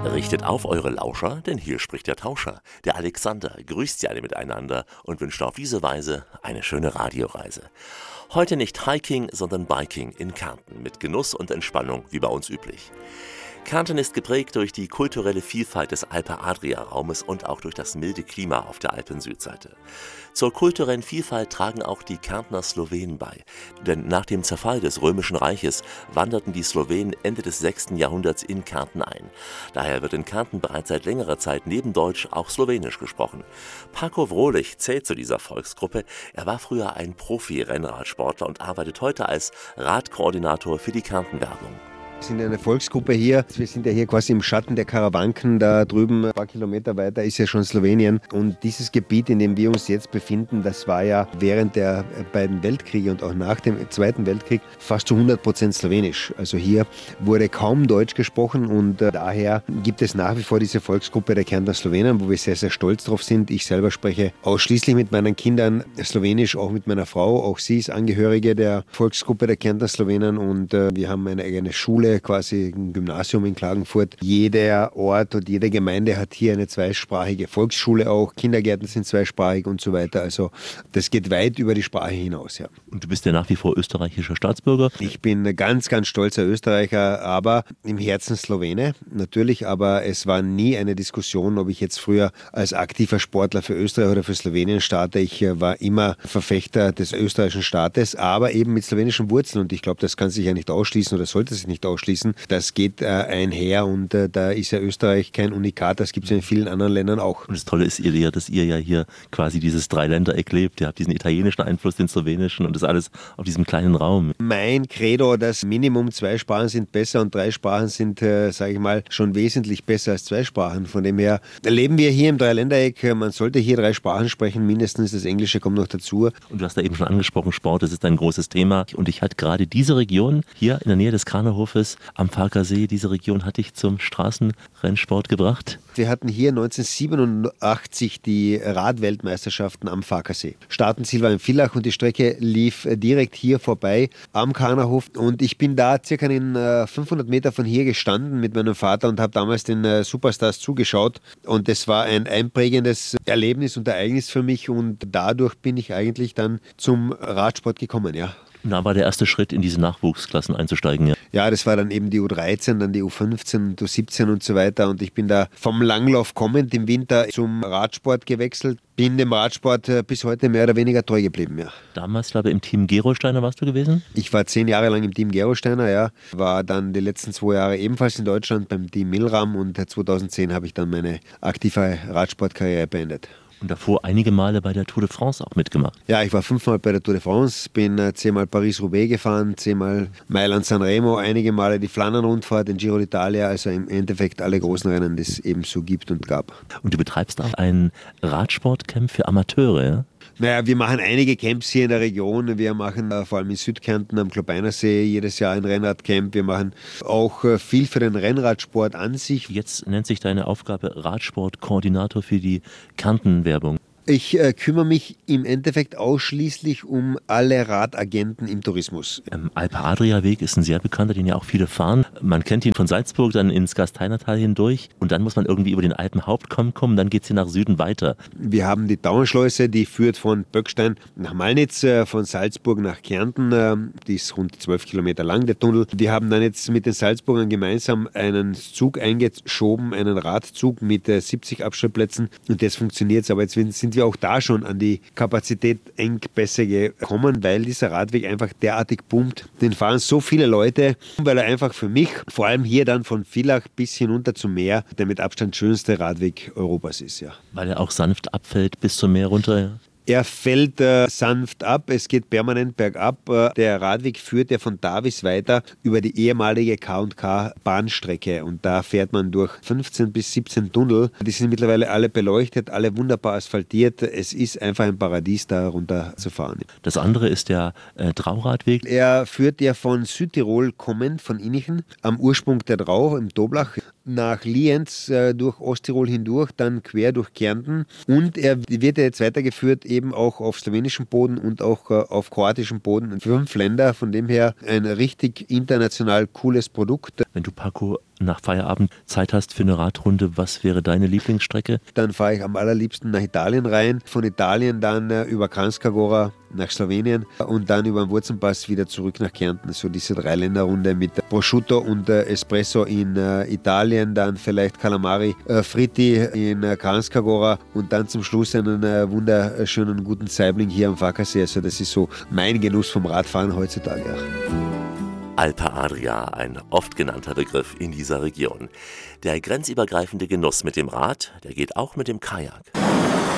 Richtet auf eure Lauscher, denn hier spricht der Tauscher. Der Alexander grüßt Sie alle miteinander und wünscht auf diese Weise eine schöne Radioreise. Heute nicht Hiking, sondern Biking in Kärnten mit Genuss und Entspannung wie bei uns üblich. Kärnten ist geprägt durch die kulturelle Vielfalt des Alpe-Adria-Raumes und auch durch das milde Klima auf der Alpensüdseite. Zur kulturellen Vielfalt tragen auch die Kärntner Slowenen bei. Denn nach dem Zerfall des Römischen Reiches wanderten die Slowenen Ende des 6. Jahrhunderts in Kärnten ein. Daher wird in Kärnten bereits seit längerer Zeit neben Deutsch auch Slowenisch gesprochen. Paco Vrolich zählt zu dieser Volksgruppe. Er war früher ein Profi-Rennradsportler und arbeitet heute als Radkoordinator für die Kärnten-Werbung. Wir sind eine Volksgruppe hier. Wir sind ja hier quasi im Schatten der Karawanken. Da drüben, ein paar Kilometer weiter, ist ja schon Slowenien. Und dieses Gebiet, in dem wir uns jetzt befinden, das war ja während der beiden Weltkriege und auch nach dem Zweiten Weltkrieg fast zu 100% slowenisch. Also hier wurde kaum Deutsch gesprochen und daher gibt es nach wie vor diese Volksgruppe der Kärntner Slowenen, wo wir sehr, sehr stolz drauf sind. Ich selber spreche ausschließlich mit meinen Kindern Slowenisch, auch mit meiner Frau. Auch sie ist Angehörige der Volksgruppe der Kärntner Slowenen und wir haben eine eigene Schule, quasi ein Gymnasium in Klagenfurt. Jeder Ort und jede Gemeinde hat hier eine zweisprachige Volksschule auch. Kindergärten sind zweisprachig und so weiter. Also das geht weit über die Sprache hinaus. Ja. Und du bist ja nach wie vor österreichischer Staatsbürger? Ich bin ein ganz, ganz stolzer Österreicher, aber im Herzen Slowene natürlich. Aber es war nie eine Diskussion, ob ich jetzt früher als aktiver Sportler für Österreich oder für Slowenien starte. Ich war immer Verfechter des österreichischen Staates, aber eben mit slowenischen Wurzeln. Und ich glaube, das kann sich ja nicht ausschließen oder sollte sich nicht ausschließen. Das geht einher und da ist ja Österreich kein Unikat, das gibt es in vielen anderen Ländern auch. Und das Tolle ist ja, dass ihr ja hier quasi dieses Dreiländereck lebt. Ihr habt diesen italienischen Einfluss, den slowenischen und das alles auf diesem kleinen Raum. Mein Credo, das Minimum 2 Sprachen sind besser und 3 Sprachen sind, sage ich mal, schon wesentlich besser als 2 Sprachen. Von dem her leben wir hier im Dreiländereck. Man sollte hier 3 Sprachen sprechen, mindestens das Englische kommt noch dazu. Und du hast da eben schon angesprochen, Sport, das ist ein großes Thema. Und ich hatte gerade diese Region hier in der Nähe des Kranerhofes am Farkasee, diese Region hatte ich zum Straßenrennsport gebracht. Wir hatten hier 1987 die Radweltmeisterschaften am Farkasee. Startenziel war in Villach und die Strecke lief direkt hier vorbei am Karnerhof. Und ich bin da circa in 500 Meter von hier gestanden mit meinem Vater und habe damals den Superstars zugeschaut. Und das war ein einprägendes Erlebnis und Ereignis für mich und dadurch bin ich eigentlich dann zum Radsport gekommen, ja. Und da war der erste Schritt, in diese Nachwuchsklassen einzusteigen, ja? Ja, das war dann eben die U13, dann die U15 und U17 und so weiter. Und ich bin da vom Langlauf kommend im Winter zum Radsport gewechselt. Bin dem Radsport bis heute mehr oder weniger treu geblieben, ja. Damals, glaube ich, im Team Gerolsteiner warst du gewesen? Ich war 10 Jahre lang im Team Gerolsteiner, ja. War dann die letzten 2 Jahre ebenfalls in Deutschland beim Team Milram und 2010 habe ich dann meine aktive Radsportkarriere beendet. Und davor einige Male bei der Tour de France auch mitgemacht. Ja, ich war 5-mal bei der Tour de France, bin 10-mal Paris-Roubaix gefahren, 10-mal Mailand-San Remo, einige Male die Flandern-Rundfahrt, den Giro d'Italia, also im Endeffekt alle großen Rennen, die es eben so gibt und gab. Und du betreibst auch ein Radsportcamp für Amateure, ja? Naja, wir machen einige Camps hier in der Region. Wir machen vor allem in Südkärnten am Klobeinersee jedes Jahr ein Rennradcamp. Wir machen auch viel für den Rennradsport an sich. Jetzt nennt sich deine Aufgabe Radsportkoordinator für die Kärnten-Werbung. Ich kümmere mich im Endeffekt ausschließlich um alle Radagenten im Tourismus. Alpe-Adria-Weg ist ein sehr bekannter, den ja auch viele fahren. Man kennt ihn von Salzburg dann ins Gasteinertal hindurch und dann muss man irgendwie über den Alpenhauptkamm kommen, dann geht es hier nach Süden weiter. Wir haben die Tauernschleuse, die führt von Böckstein nach Malnitz, von Salzburg nach Kärnten. Die ist rund 12 Kilometer lang, der Tunnel. Wir haben dann jetzt mit den Salzburgern gemeinsam einen Zug eingeschoben, einen Radzug mit 70 Abstellplätzen und das funktioniert jetzt. Aber jetzt sind wir auch da schon an die Kapazität-Engpässe gekommen, weil dieser Radweg einfach derartig boomt. Den fahren so viele Leute, weil er einfach für mich, vor allem hier dann von Villach bis hinunter zum Meer, der mit Abstand schönste Radweg Europas ist. Ja. Weil er auch sanft abfällt bis zum Meer runter, ja? Er fällt sanft ab, es geht permanent bergab. Der Radweg führt ja von Davis weiter über die ehemalige K&K Bahnstrecke und da fährt man durch 15 bis 17 Tunnel. Die sind mittlerweile alle beleuchtet, alle wunderbar asphaltiert. Es ist einfach ein Paradies, da runter zu fahren. Das andere ist der Trauradweg. Er führt ja von Südtirol kommend, von Innichen, am Ursprung der Drau im Doblach, nach Lienz durch Osttirol hindurch, dann quer durch Kärnten und er wird ja jetzt weitergeführt eben auch auf slowenischem Boden und auch auf kroatischem Boden. 5 Länder, von dem her ein richtig international cooles Produkt. Wenn du, Paco, nach Feierabend Zeit hast für eine Radrunde, was wäre deine Lieblingsstrecke? Dann fahre ich am allerliebsten nach Italien rein, von Italien dann über Kranjska Gora nach Slowenien und dann über den Wurzenpass wieder zurück nach Kärnten. So diese 3-Länder-Runde mit Prosciutto und Espresso in Italien, dann vielleicht Calamari Fritti in Kranjska Gora und dann zum Schluss einen wunderschönen guten Saibling hier am Fackersee. Also das ist so mein Genuss vom Radfahren heutzutage auch. Alpe Adria, ein oft genannter Begriff in dieser Region. Der grenzübergreifende Genuss mit dem Rad, der geht auch mit dem Kajak.